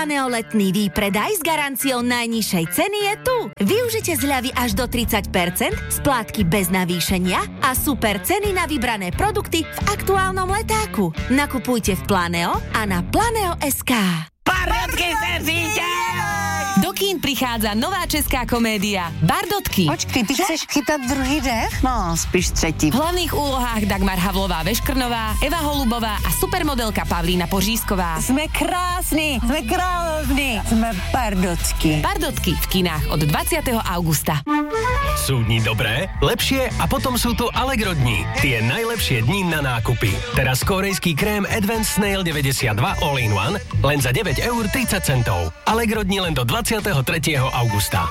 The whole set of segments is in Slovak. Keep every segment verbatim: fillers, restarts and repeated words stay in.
Planeo letný výpredaj s garanciou najnižšej ceny je tu. Využite zľavy až do tridsať percent, splátky bez navýšenia a super ceny na vybrané produkty v aktuálnom letáku. Nakupujte v Planeo a na planeo bodka es ká. Bardotky srdíte! Do kín prichádza nová česká komédia Bardotky. Počkej, ty chceš chytať druhý dech? No, spíš třetí. V hlavných úlohách Dagmar Havlová-Veškrnová, Eva Holubová a supermodelka Pavlína Pořízková. Sme krásni, sme kráľovní, sme Bardotky. Bardotky v kinách od dvadsiateho augusta. Sú dni dobré, lepšie a potom sú tu Allegro dni. Tie najlepšie dni na nákupy. Teraz korejský krém Advanced Snail deväťdesiatdva All-in-One len za deväť eur tridsať centov. Allegro dni len do dvadsiateho tretieho augusta.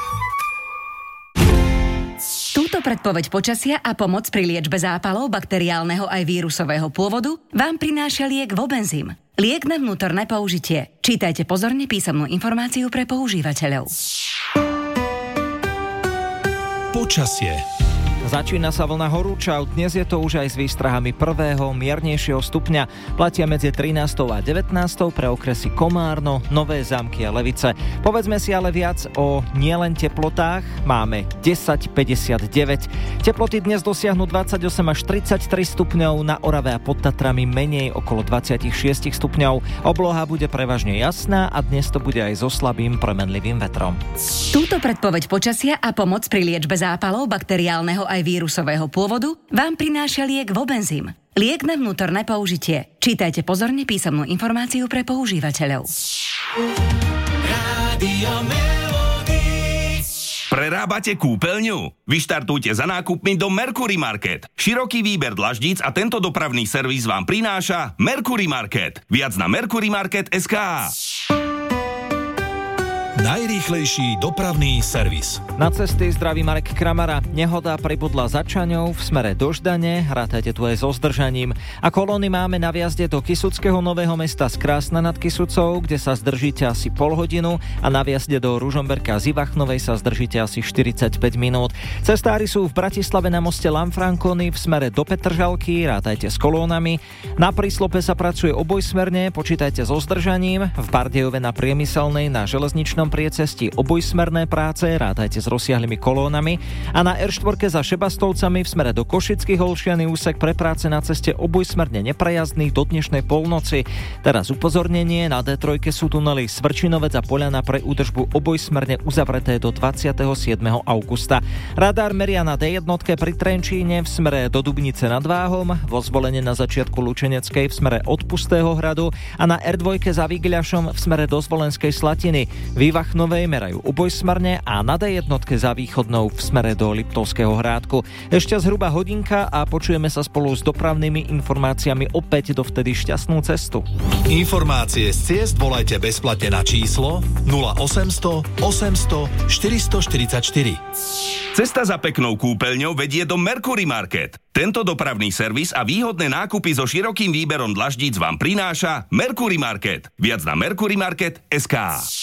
Túto predpoveď počasia a pomoc pri liečbe zápalov bakteriálneho aj vírusového pôvodu vám prináša liek Vobenzym. Liek na vnútorné použitie. Čítajte pozorne písomnú informáciu pre používateľov. Počasie. Začína sa vlna horúčav, dnes je to už aj s výstrahami prvého, miernejšieho stupňa. Platia medzi trinástou a devätnástou pre okresy Komárno, Nové Zámky a Levice. Povedzme si ale viac o nielen teplotách. Máme desať päťdesiatdeväť. Teploty dnes dosiahnu dvadsaťosem až tridsaťtri stupňov, na Orave a pod Tatrami menej, okolo dvadsaťšesť stupňov. Obloha bude prevažne jasná a dnes to bude aj so slabým premenlivým vetrom. Túto predpoveď počasia a pomoc pri liečbe zápalov bakteriálneho aj vírusového pôvodu vám prináša liek Vobenzym. Liek na vnútorné použitie. Čítajte pozorne písomnú informáciu pre používateľov. Prerábate kúpeľňu? Vyštartujte za nákupmi do Mercury Market. Široký výber dlaždíc a tento dopravný servis vám prináša Mercury Market. Viac na mercury market bodka es ká. Najrýchlejší dopravný servis. Na cesty zdraví Marek Kramara. Nehoda pribudla za Čaňou v smere do Ždane, rátajte tu aj so zdržaním. A kolóny máme na viazde do Kysuckého Nového Mesta z Krásna nad Kysucou, kde sa zdržíte asi pol hodinu, a na viazde do Ružomberka z Ivachnovej sa zdržíte asi štyridsaťpäť minút. Cestári sú v Bratislave na moste Lanfranconi v smere do Petržalky, rátajte s kolónami. Na príslope sa pracuje obojsmerne, počítajte so zdržaním. V Bardejove na Priemyselnej na železničnom priecesti obojsmerné práce, rátajte s rozsiahlymi kolónami, a na er štyri za Šebastovcami v smere do Košických Olšiany úsek pre práce na ceste obojsmerne neprejazdný do dnešnej polnoci. Teraz upozornenie, na dé tri sú tunely Svrčinovec a Poľana pre údržbu obojsmerne uzavreté do dvadsiateho siedmeho augusta. Radar meria na dé jedna pri Trenčíne v smere do Dubnice nad Váhom, vo Zvolene na začiatku Lučeneckej v smere od Pustého hradu a na er dva za Vigľašom v smere do Zvolenskej Slatiny. Vachnovej merajú obojsmerne a na dé jedna za východnou v smere do Liptovského Hrádku. Ešte zhruba hodinka a počujeme sa spolu s dopravnými informáciami opäť, dovtedy šťastnú cestu. Informácie z ciest volajte bezplatne na číslo nula osemsto osemsto štyristoštyridsaťštyri. Cesta za peknou kúpeľňou vedie do Mercury Market. Tento dopravný servis a výhodné nákupy so širokým výberom dlaždíc vám prináša Mercury Market. Viac na mercury market bodka es ká.